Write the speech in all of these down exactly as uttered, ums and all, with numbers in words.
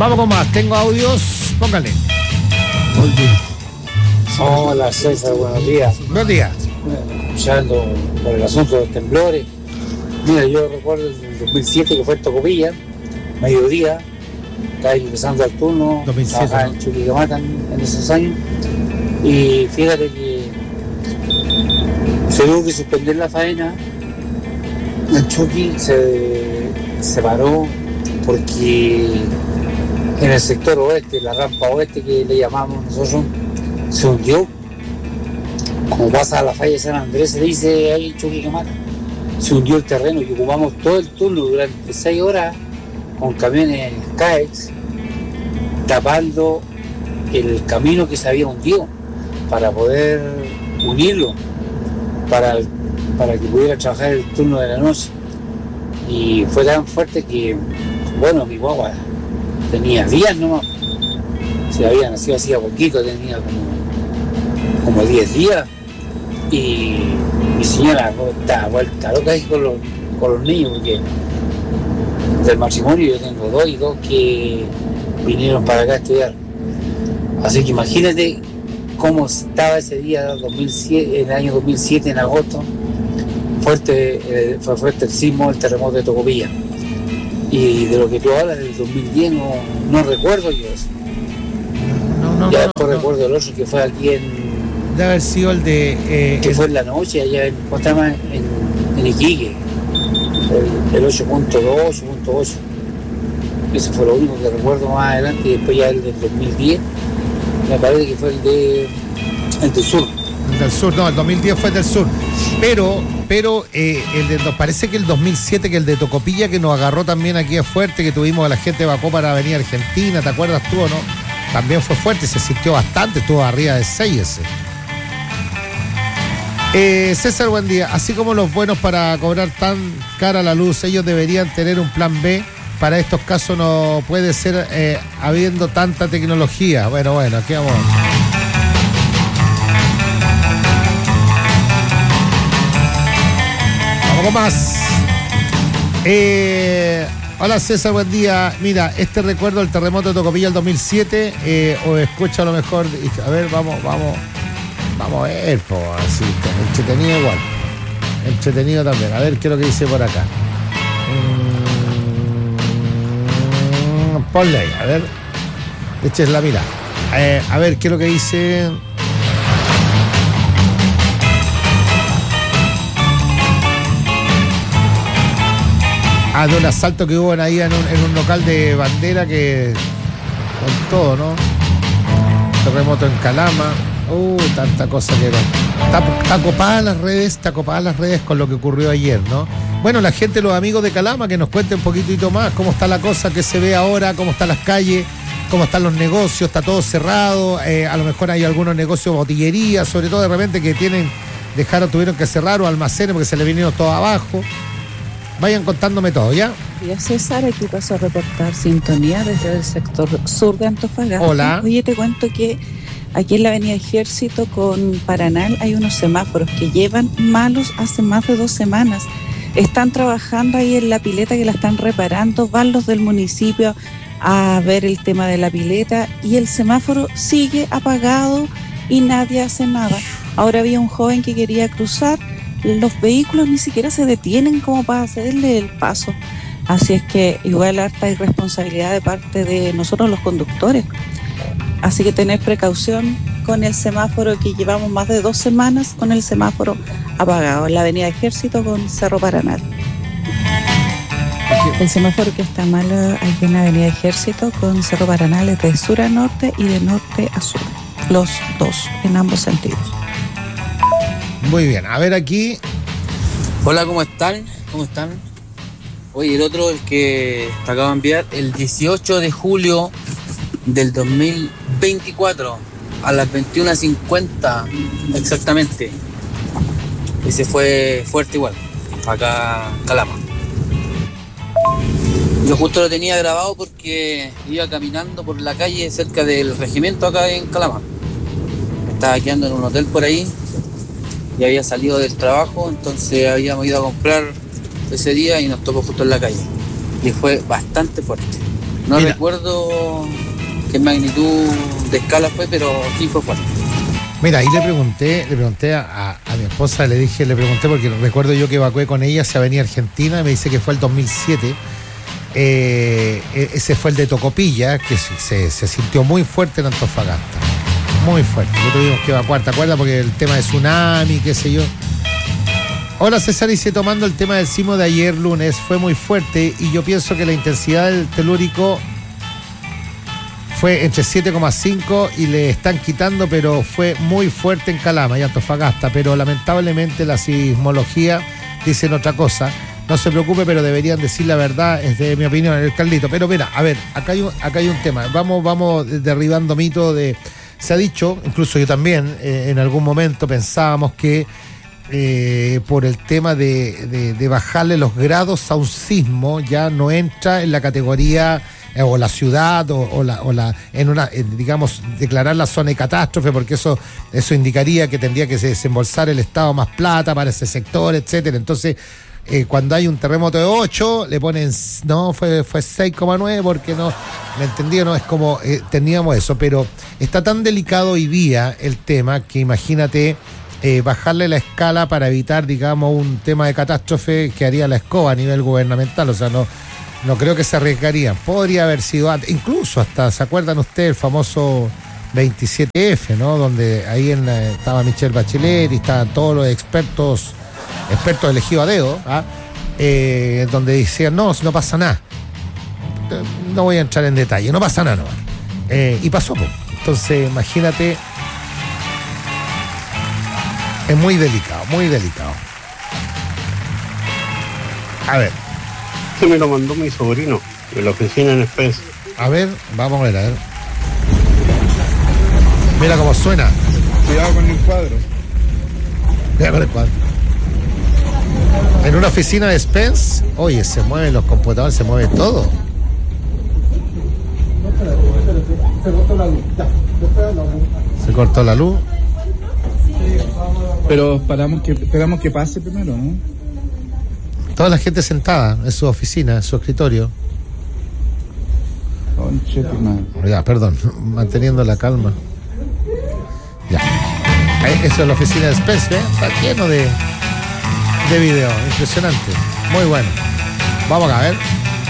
Vamos con más, tengo audios, póngale. Hola César, buenos días. Buenos días. Escuchando por el asunto de los temblores. Mira, yo recuerdo el dos mil siete que fue en Tocopilla, mediodía, estaba empezando el turno, dos mil siete, trabajaba ¿no? en Chuquicamata en, en esos años, y fíjate que se tuvo que suspender la faena, el Chuqui se, se paró porque en el sector oeste, la rampa oeste que le llamamos nosotros, se hundió. Como pasa a la falla de San Andrés, se dice ahí en Chuquicamata, se hundió el terreno y ocupamos todo el turno durante seis horas con camiones Caex tapando el camino que se había hundido para poder unirlo, para, para que pudiera trabajar el turno de la noche. Y fue tan fuerte que, bueno, mi guagua tenía días nomás, se había nacido hacía poquito, tenía como, como diez días. Y mi señora estaba vuelta loca ahí con los, con los niños, porque del matrimonio yo tengo dos y dos que vinieron para acá a estudiar. Así que imagínate cómo estaba ese día dos mil siete, en el año dos mil siete, en agosto. Fuerte, eh, fue fuerte el sismo, el terremoto de Tocopilla. Y de lo que tú hablas del dos mil diez no, no recuerdo yo eso. No, no, ya no, después no. recuerdo el otro que fue aquí en... Debe haber sido el de... Eh, que el- fue en la noche, allá en, ¿cómo se llama? En, en Iquique, el, el ocho punto dos, ocho punto ocho. Ese fue lo único que recuerdo más adelante, y después ya el del dos mil diez, me parece que fue el de el del sur. el del sur, no, el dos mil diez fue el del sur. Pero, pero eh, el de, nos parece que el dos mil siete, que el de Tocopilla, que nos agarró también aquí es fuerte, que tuvimos a la gente evacuó para venir a Argentina, ¿te acuerdas tú o no? También fue fuerte, se sintió bastante, estuvo arriba de seis ese. Eh, César, buen día. Así como los buenos para cobrar tan cara la luz, ellos deberían tener un plan B. Para estos casos no puede ser eh, habiendo tanta tecnología. Bueno, bueno, aquí vamos. Vamos con más. Eh, hola César, buen día. Mira, este recuerdo del terremoto de Tocopilla del dos mil siete, eh, o escucha a lo mejor. A ver, vamos, vamos. Vamos a ver, po, así, entretenido igual. Entretenido también. A ver qué es lo que dice por acá. Mm, ponle ahí, a ver. Eches la mirada. Eh, a ver qué es lo que dice. Ah, de un asalto que hubo ahí en un, en un local de bandera que. Con todo, ¿no? Terremoto en Calama. Uh, tanta cosa que era. Está, está copada las redes, está copada las redes con lo que ocurrió ayer, ¿no? Bueno, la gente, los amigos de Calama, que nos cuenten un poquitito más cómo está la cosa, qué se ve ahora, cómo están las calles, cómo están los negocios, está todo cerrado, eh, a lo mejor hay algunos negocios, botillería, sobre todo de repente que tienen, dejaron, tuvieron que cerrar o almacenes porque se le vinieron todo abajo. Vayan contándome todo, ¿ya? Hola César, aquí paso a reportar sintonía desde el sector sur de Antofagasta. Hola. Oye, te cuento que aquí en la avenida Ejército con Paranal hay unos semáforos que llevan malos hace más de dos semanas. Están trabajando ahí en la pileta que la están reparando, van los del municipio a ver el tema de la pileta y el semáforo sigue apagado y nadie hace nada. Ahora había un joven que quería cruzar, los vehículos ni siquiera se detienen como para cederle el paso. Así es que igual harta irresponsabilidad de parte de nosotros los conductores. Así que tener precaución con el semáforo que llevamos más de dos semanas con el semáforo apagado en la avenida Ejército con Cerro Paranal. El semáforo que está malo aquí en la avenida Ejército con Cerro Paranal es de sur a norte y de norte a sur. Los dos, en ambos sentidos. Muy bien, a ver aquí. Hola, ¿cómo están? ¿Cómo están? Oye, el otro, el que te acabo de enviar, el dieciocho de julio del dos mil veinticuatro a las veintiuna cincuenta exactamente. Ese fue fuerte igual, acá en Calama. Yo justo lo tenía grabado porque iba caminando por la calle cerca del regimiento acá en Calama. Estaba quedando en un hotel por ahí y había salido del trabajo, entonces habíamos ido a comprar ese día y nos tocó justo en la calle. Y fue bastante fuerte. No Mira. recuerdo qué magnitud de escala fue, pero sí fue fuerte. Mira, ahí le pregunté, le pregunté a, a mi esposa, le dije, le pregunté porque recuerdo yo que evacué con ella hacia Avenida Argentina, y me dice que fue el dos mil siete. Eh, ese fue el de Tocopilla, que se, se, se sintió muy fuerte en Antofagasta. Muy fuerte. Lo tuvimos que evacuar, ¿te acuerdas? Porque el tema de tsunami, qué sé yo. Hola César, dice, tomando el tema del sismo de ayer lunes, fue muy fuerte y yo pienso que la intensidad del telúrico fue entre siete coma cinco y le están quitando, pero fue muy fuerte en Calama y Antofagasta, pero lamentablemente la sismología dicen otra cosa. No se preocupe, pero deberían decir la verdad, es de mi opinión, el Carlito. Pero mira, a ver, acá hay un, acá hay un tema. Vamos, vamos derribando mitos de... Se ha dicho, incluso yo también, eh, en algún momento pensábamos que eh, por el tema de, de, de bajarle los grados a un sismo, ya no entra en la categoría... Eh, o la ciudad, o, o la, o la en una, eh, digamos, declarar la zona de catástrofe, porque eso, eso indicaría que tendría que desembolsar el Estado más plata para ese sector, etcétera. Entonces, eh, cuando hay un terremoto de ocho, le ponen, no, fue, fue seis coma nueve, porque no, ¿me entendí? No, es como, eh, teníamos eso, pero está tan delicado hoy día el tema que imagínate eh, bajarle la escala para evitar, digamos, un tema de catástrofe que haría la escoba a nivel gubernamental, o sea, no. No creo que se arriesgarían. Podría haber sido antes, incluso hasta, ¿se acuerdan ustedes el famoso veintisiete F, ¿no? Donde ahí en la, estaba Michelle Bachelet y estaban todos los expertos, expertos elegidos a dedo, ¿ah? eh, donde decían, no, no pasa nada. No voy a entrar en detalle, no pasa nada, no. Eh, y pasó, pues. Entonces, imagínate, es muy delicado, muy delicado. A ver. Me lo mandó mi sobrino de la oficina en Spence. A ver, vamos a ver, a ver. Mira cómo suena. Cuidado con el cuadro. Cuidado con el cuadro. En una oficina de Spence, oye, se mueven los computadores, se mueve todo. Se cortó la luz. Pero esperamos que, esperamos que pase primero, ¿no? Toda la gente sentada en su oficina, en su escritorio. Conche tu madre. Ya, perdón, manteniendo la calma. Ya. Eso es la oficina de Spence, ¿eh? Está lleno de, de video, impresionante. Muy bueno. Vamos acá, a ver.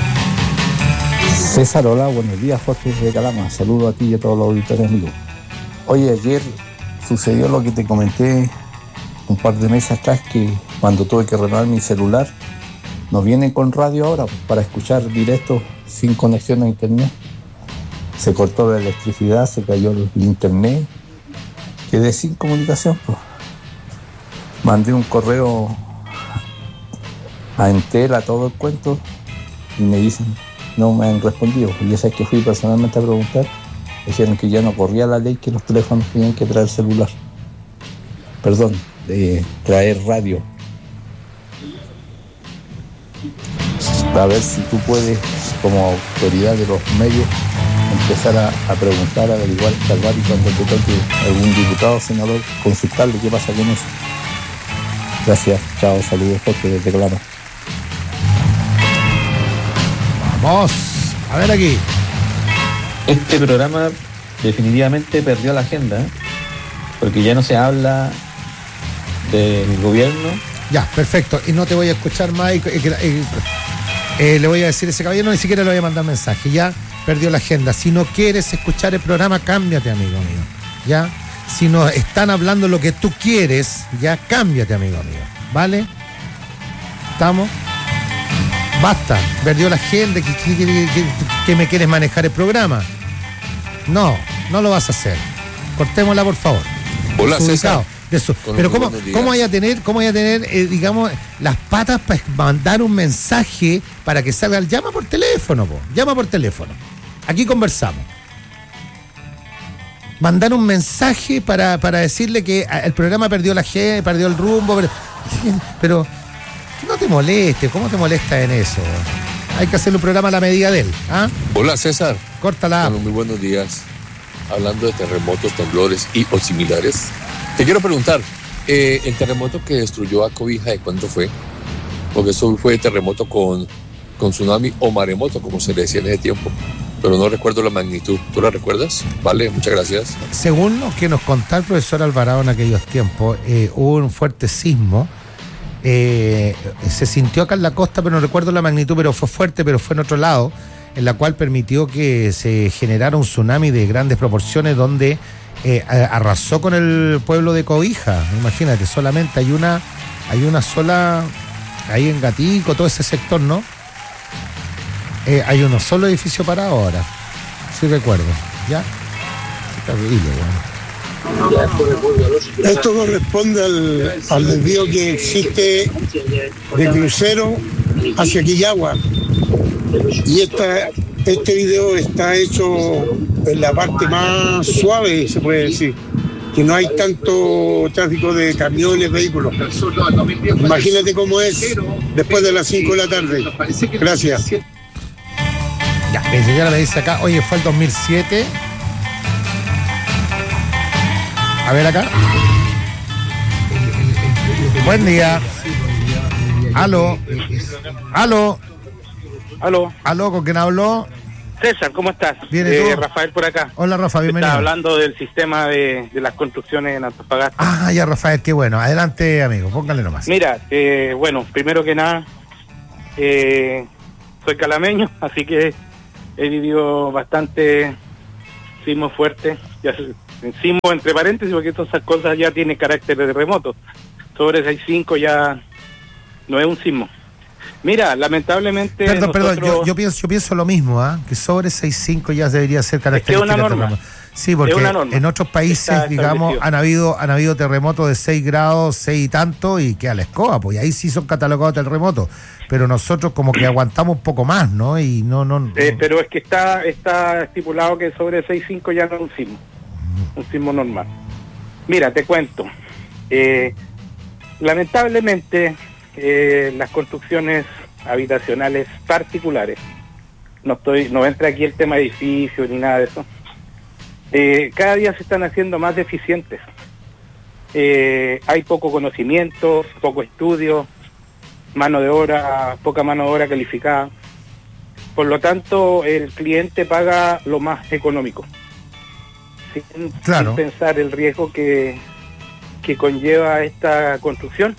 César, hola, buenos días, Jorge de Calama. Saludo a ti y a todos los auditores amigos. Oye, ayer sucedió lo que te comenté un par de meses atrás, que cuando tuve que renovar mi celular, nos vienen con radio ahora pues, para escuchar directo sin conexión a internet. Se cortó la electricidad, se cayó el internet, quedé sin comunicación. Pues. Mandé un correo a Entel, a todo el cuento, y me dicen, no me han respondido. Y esa es que fui personalmente a preguntar, dijeron que ya no corría la ley que los teléfonos tenían que traer celular. Perdón, de traer radio. A ver si tú puedes, como autoridad de los medios, empezar a, a preguntar, a averiguar, salvar, y cuando te toque algún diputado o senador, consultarle qué pasa con eso. Gracias, chao, saludos, Jorge desde Calama. Vamos, a ver aquí. Este programa definitivamente perdió la agenda, ¿eh? Porque ya no se habla del gobierno. Ya, perfecto. Y no te voy a escuchar más. Y, y, y, eh, le voy a decir a ese caballero, ni siquiera le voy a mandar mensaje. Ya perdió la agenda. Si no quieres escuchar el programa, cámbiate, amigo mío. Ya. Si no están hablando lo que tú quieres, ya cámbiate, amigo mío. ¿Vale? ¿Estamos? Basta. Perdió la agenda. ¿Que, que, que, que, que me quieres manejar el programa? No, no lo vas a hacer. Cortémosla, por favor. Hola, César. De eso. Pero cómo, cómo vaya a tener, cómo vaya a tener, eh, digamos, las patas para mandar un mensaje para que salga el llama por teléfono, po. Llama por teléfono. Aquí conversamos. Mandar un mensaje para, para decirle que el programa perdió la G, perdió el rumbo, pero, pero no te molestes, ¿cómo te molesta en eso? Hay que hacer un programa a la medida de él. ¿Ah? Hola, César. Córtala. Bueno, muy buenos días. Hablando de terremotos, temblores y o similares, te quiero preguntar, eh, el terremoto que destruyó a Cobija, ¿de cuánto fue? Porque eso fue terremoto con, con tsunami o maremoto, como se le decía en ese tiempo. Pero no recuerdo la magnitud. ¿Tú la recuerdas? Vale, muchas gracias. Según lo que nos contó el profesor Alvarado en aquellos tiempos, eh, hubo un fuerte sismo. Eh, se sintió acá en la costa, pero no recuerdo la magnitud, pero fue fuerte, pero fue en otro lado, en la cual permitió que se generara un tsunami de grandes proporciones donde eh, arrasó con el pueblo de Cobija. Imagínate, solamente hay una, hay una sola, ahí en Gatico, todo ese sector, ¿no? Eh, hay uno solo edificio para ahora, sí recuerdo, ¿ya? Terrible, bueno. Esto corresponde al, al desvío que existe de crucero hacia Quillagua. Y esta, este video está hecho en la parte más suave, se puede decir, que no hay tanto tráfico de camiones, vehículos. Imagínate cómo es después de las cinco de la tarde. Gracias. Ya, mi señora me dice acá, oye, fue el dos mil siete. A ver acá. Buen día. Aló. Aló. Aló. Aló, ¿con quién habló? César, ¿cómo estás? Bien, ¿y eh, tú? Rafael por acá. Hola, Rafa, bienvenido. Estaba hablando del sistema de, de las construcciones en Antofagasta. Ah, ya, Rafael, qué bueno. Adelante, amigo, póngale nomás. Mira, eh, bueno, primero que nada, eh, soy calameño, así que he vivido bastante sismos fuertes. Ya, sismo entre paréntesis, porque todas esas cosas ya tienen carácter de terremoto. Sobre seis cinco ya no es un sismo. Mira, lamentablemente... Perdón, nosotros... perdón, yo, yo, pienso, yo pienso lo mismo, ¿ah? ¿eh? Que sobre seis cinco ya debería ser característica. Es que es una norma. Terremoto. Sí, porque en otros países, digamos, han habido han habido terremotos de seis grados, seis y tanto, y queda la escoba, pues ahí sí son catalogados terremotos. Pero nosotros como que aguantamos un poco más, ¿no? Y no, no, no. Eh, pero es que está está estipulado que sobre seis cinco ya no es un sismo, un sismo normal. Mira, te cuento. Eh, lamentablemente, eh, las construcciones habitacionales particulares, no estoy no entra aquí el tema edificio ni nada de eso, eh, cada día se están haciendo más deficientes. Eh, hay poco conocimiento, poco estudio, mano de obra, poca mano de obra calificada. Por lo tanto, el cliente paga lo más económico, sin, claro. sin pensar el riesgo que, que conlleva esta construcción.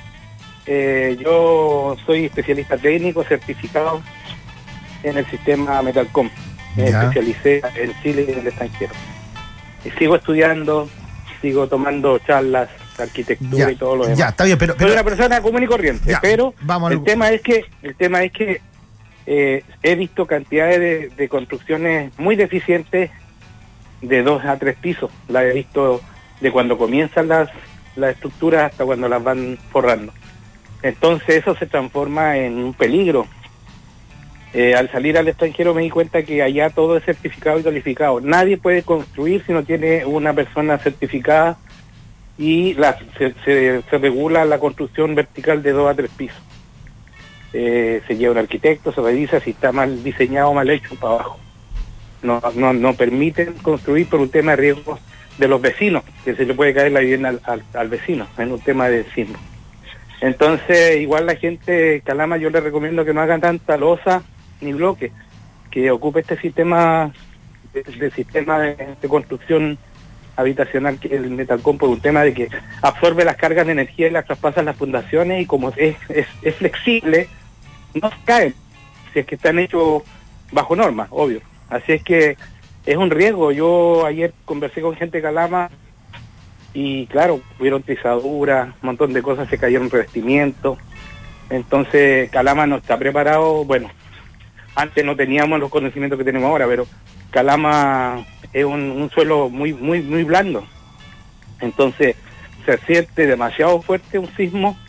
Eh, yo soy especialista técnico certificado en el sistema Metalcom. Me Ya. especialicé en Chile y en el extranjero. Y sigo estudiando, sigo tomando charlas de arquitectura Ya, y todo lo demás. ya, está bien, pero- pero- soy una persona común y corriente, Ya, pero vamos el al- tema es que el tema es que eh, he visto cantidades de, de construcciones muy deficientes de dos a tres pisos. La he visto de cuando comienzan las las estructuras hasta cuando las van forrando. Entonces eso se transforma en un peligro. Eh, al salir al extranjero me di cuenta que allá todo es certificado y calificado. Nadie puede construir si no tiene una persona certificada, y la, se, se, se regula la construcción vertical de dos a tres pisos. Eh, se lleva un arquitecto, se revisa si está mal diseñado o mal hecho para abajo. No, no, no permiten construir por un tema de riesgo de los vecinos, que se le puede caer la vivienda al, al, al vecino, en un tema de sismo. Entonces, igual la gente, Calama, yo les recomiendo que no hagan tanta losa ni bloque, que ocupe este sistema de, de sistema de, de construcción habitacional que es el Metalcom, por un tema de que absorbe las cargas de energía y las traspasa a las fundaciones, y como es, es, es flexible, no se caen, si es que están hechos bajo normas, obvio. Así es que es un riesgo. Yo ayer conversé con gente de Calama y claro, hubieron pisaduras, un montón de cosas, se cayeron revestimientos. Entonces Calama no está preparado. Bueno, antes no teníamos los conocimientos que tenemos ahora, pero Calama es un, un suelo muy muy muy blando. Entonces se siente demasiado fuerte un sismo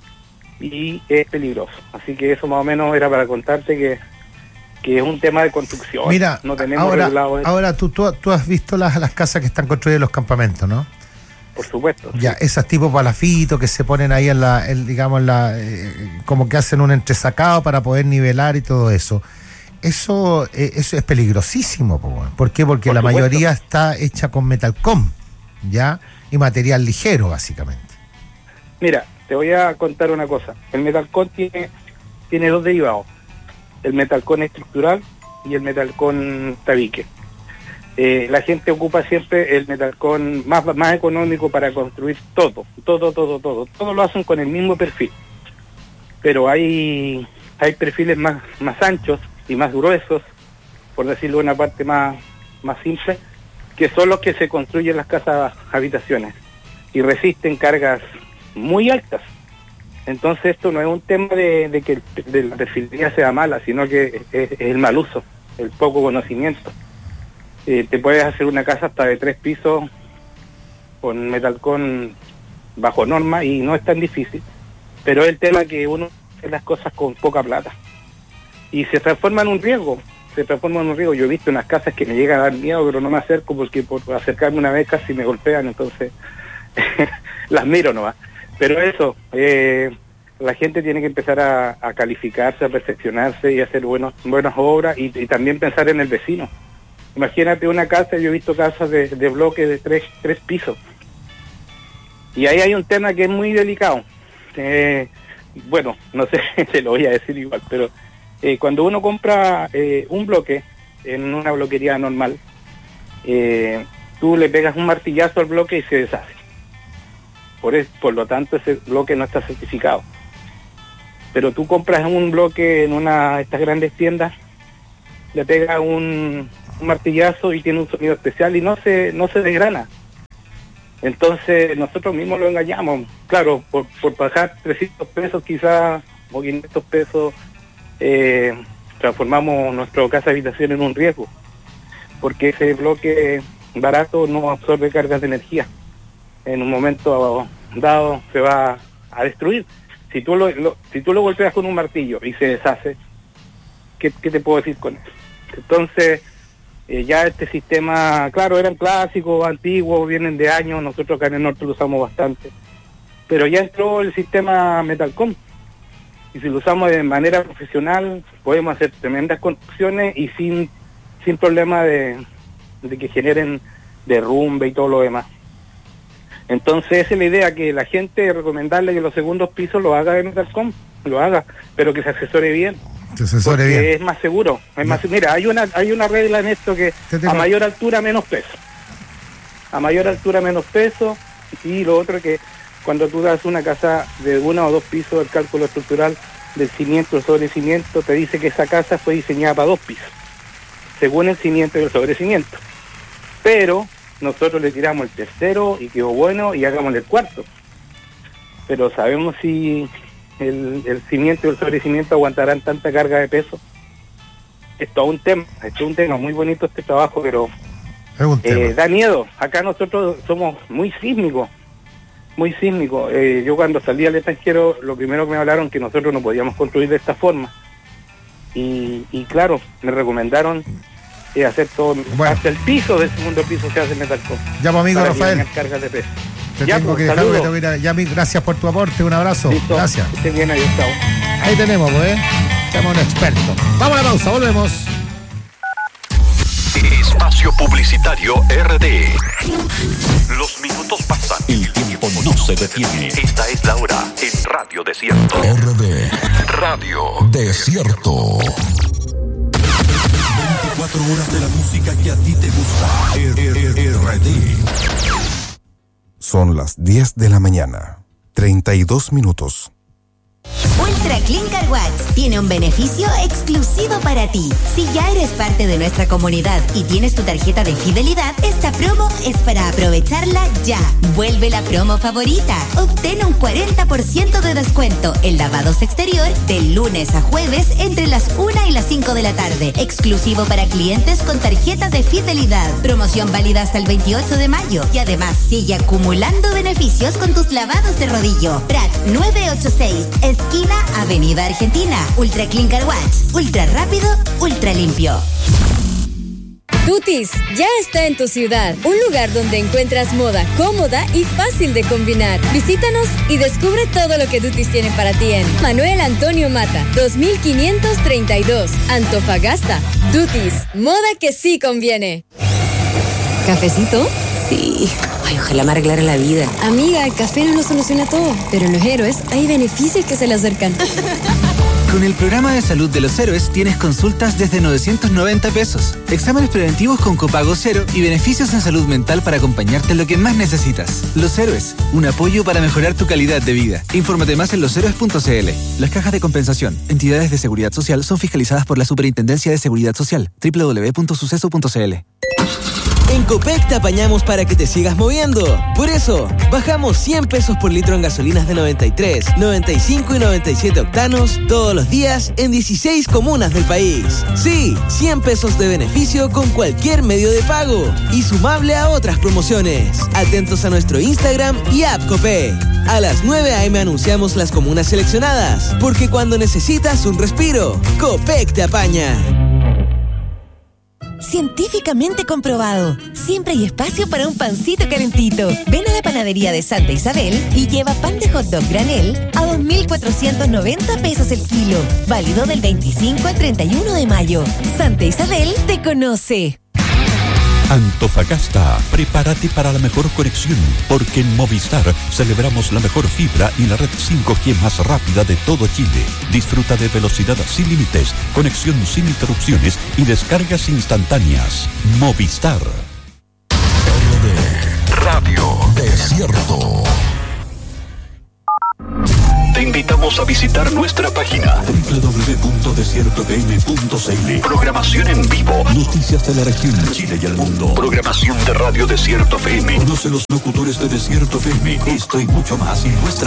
y es peligroso. Así que eso más o menos era para contarte que, que es un tema de construcción. Mira, no tenemos ahora, regulado eso. ahora tú, tú, tú has visto las, las casas que están construidas en los campamentos, ¿no? Por supuesto. Ya, esas tipos palafitos que se ponen ahí en la, en, digamos, la, eh, como que hacen un entresacado para poder nivelar y todo eso. Eso, eh, eso es peligrosísimo, po, weón. ¿Por qué? Porque Por la supuesto. mayoría está hecha con Metalcom, ¿ya? Y material ligero, básicamente. Mira, te voy a contar una cosa. El Metalcom tiene, tiene dos derivados. el metalcón estructural y el metalcón tabique. Eh, la gente ocupa siempre el metalcón más, más económico para construir todo, todo, todo, todo. Todo lo hacen con el mismo perfil. Pero hay, hay perfiles más, más anchos y más gruesos, por decirlo de una parte más, más simple, que son los que se construyen las casas habitaciones y resisten cargas muy altas. Entonces esto no es un tema de, de que el, de la perfilería sea mala, sino que es, es el mal uso, el poco conocimiento. Eh, te puedes hacer una casa hasta de tres pisos con metalcón bajo norma y no es tan difícil, pero es el tema que uno hace las cosas con poca plata y se transforma en un riesgo, se transforma en un riesgo. Yo he visto unas casas que me llegan a dar miedo, pero no me acerco porque por acercarme una vez casi me golpean, entonces las miro nomás. Pero eso, eh, la gente tiene que empezar a, a calificarse, a perfeccionarse y hacer buenos, buenas obras y, y también pensar en el vecino. Imagínate una casa, yo he visto casas de, de bloques de tres, tres pisos. Y ahí hay un tema que es muy delicado. Eh, bueno, no sé, se lo voy a decir igual, pero eh, cuando uno compra eh, un bloque en una bloquería normal, eh, tú le pegas un martillazo al bloque y se deshace. Por, es, por lo tanto, ese bloque no está certificado. Pero tú compras un bloque en una de estas grandes tiendas, le pegas un... un martillazo y tiene un sonido especial y no se no se desgrana. Entonces nosotros mismos lo engañamos. Claro, por, por pagar trescientos pesos quizás o quinientos pesos eh, transformamos nuestra casa habitación en un riesgo, porque ese bloque barato no absorbe cargas de energía. En un momento dado se va a destruir. Si tú lo, lo si tú lo golpeas con un martillo y se deshace, ¿qué, qué te puedo decir con eso? Entonces Eh, ya este sistema, claro, eran clásicos, antiguos, vienen de años, nosotros acá en el norte lo usamos bastante, pero ya entró el sistema metalcom, y si lo usamos de manera profesional, podemos hacer tremendas construcciones y sin sin problema de, de que generen derrumbe y todo lo demás. Entonces esa es la idea, que la gente, recomendarle que los segundos pisos lo haga de metalcom, lo haga, pero que se asesore bien. Porque bien. Es más seguro, es más, mira, hay una hay una regla en esto que a mayor altura menos peso, a mayor altura menos peso, y lo otro que cuando tú das una casa de uno o dos pisos, el cálculo estructural del cimiento sobre cimiento te dice que esa casa fue diseñada para dos pisos, según el cimiento y el sobrecimiento, pero nosotros le tiramos el tercero y quedó bueno y hagámosle el cuarto, pero sabemos si El, el cimiento y el sobrecimiento aguantarán tanta carga de peso. Es todo un tema, es todo un tema muy bonito este trabajo, pero eh, da miedo. Acá nosotros somos muy sísmicos, muy sísmicos. Eh, yo cuando salí al extranjero, lo primero que me hablaron que nosotros no podíamos construir de esta forma. Y, y claro, me recomendaron eh, hacer todo, bueno, hasta el piso del segundo piso se hace metalcom. Ya, pues, amigo Rafael. Cargas de peso. Te ya, tengo pues, que dejar, que tengo que ir a, ya, gracias por tu aporte, un abrazo. Listo. Gracias. Que esté bien, ahí, chao. Ahí tenemos, pues, ¿eh? Estamos un experto. Vamos a la pausa, volvemos. Espacio Publicitario R D. Los minutos pasan. El tiempo no se detiene. Esta es la hora en Radio Desierto. R D. Radio Desierto. veinticuatro horas de la música que a ti te gusta. R D. Son las diez de la mañana, treinta y dos minutos. Ultra Clean Car Wash tiene un beneficio exclusivo para ti. Si ya eres parte de nuestra comunidad y tienes tu tarjeta de fidelidad, esta promo es para aprovecharla ya. Vuelve la promo favorita. Obtén un cuarenta por ciento de descuento en lavados exterior de lunes a jueves entre las una y las cinco de la tarde. Exclusivo para clientes con tarjeta de fidelidad. Promoción válida hasta el veintiocho de mayo. Y además sigue acumulando beneficios con tus lavados de rodillo. Prat nueve ocho seis, esquina Avenida Argentina. Ultra Clean Car Wash. Ultra rápido, ultra limpio. Tutis ya está en tu ciudad, un lugar donde encuentras moda cómoda y fácil de combinar. Visítanos y descubre todo lo que Tutis tiene para ti en Manuel Antonio Mata, dos mil quinientos treinta y dos, Antofagasta. Tutis, moda que sí conviene. ¿Cafecito? Sí. Ay, ojalá me arreglara la vida. Amiga, el café no lo soluciona todo, pero en los héroes hay beneficios que se le acercan. Con el programa de salud de Los Héroes tienes consultas desde novecientos noventa pesos, exámenes preventivos con copago cero y beneficios en salud mental para acompañarte en lo que más necesitas. Los Héroes, un apoyo para mejorar tu calidad de vida. Infórmate más en los héroes punto c l. Las cajas de compensación, entidades de seguridad social son fiscalizadas por la Superintendencia de Seguridad Social. doble u doble u doble u punto suceso punto c l. En Copec te apañamos para que te sigas moviendo. Por eso, bajamos cien pesos por litro en gasolinas de noventa y tres, noventa y cinco y noventa y siete octanos todos los días en dieciséis comunas del país. Sí, cien pesos de beneficio con cualquier medio de pago y sumable a otras promociones. Atentos a nuestro Instagram y app Copec. A las nueve a eme anunciamos las comunas seleccionadas, porque cuando necesitas un respiro, Copec te apaña. Científicamente comprobado. Siempre hay espacio para un pancito calentito. Ven a la panadería de Santa Isabel y lleva pan de hot dog granel a dos mil cuatrocientos noventa pesos el kilo. Válido del veinticinco al treinta y uno de mayo. Santa Isabel te conoce. Antofagasta, prepárate para la mejor conexión, porque en Movistar celebramos la mejor fibra y la red cinco G más rápida de todo Chile. Disfruta de velocidad sin límites, conexión sin interrupciones y descargas instantáneas. Movistar. R D Radio Desierto. Te invitamos a visitar nuestra página doble u doble u doble u punto desierto f m punto c l. Programación en vivo. Noticias de la región, Chile y el mundo. Programación de Radio Desierto F M. Conoce los locutores de Desierto F M. Esto y mucho más. Y nuestra